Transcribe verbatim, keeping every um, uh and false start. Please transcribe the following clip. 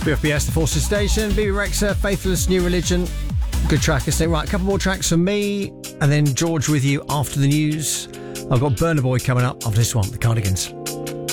B F B S, the Forces Station. B B Rexa, Faithless, New Religion. Good track, isn't it? Right, a couple more tracks from me, and then George with you after the news. I've got Burna Boy coming up after this one, the Cardigans.